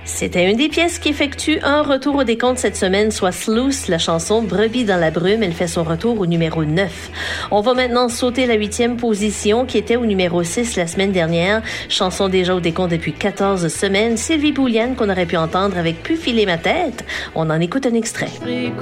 C'était une des pièces qui effectue un retour au décompte cette semaine, soit Sluice, la chanson Brebis dans la brume. Elle fait son retour au numéro 9. On va maintenant sauter la 8e position qui était au numéro 6 la semaine dernière. Chanson déjà au décompte depuis 14 semaines. Sylvie Bouliane qu'on aurait pu entendre avec Pu filer ma tête. On en écoute un extrait.